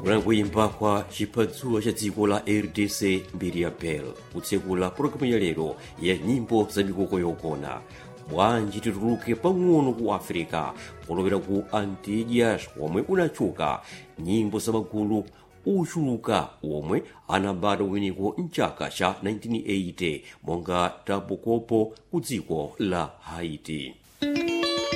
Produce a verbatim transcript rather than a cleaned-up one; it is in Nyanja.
kuimba kwa chiphazuwa cha dziko la R D C mbiri ya Bell kutsekula programu ya lero ya nyimbo za mikoko yogona. Bwanji tituluke pang'ono ku Africa kulowera ku Antilles omwe unachuka nyimbo za magulu uchuluka omwe anabadwa winiko mchaka cha nineteen eighty monga Tabu Kopo ku dziko la Haiti.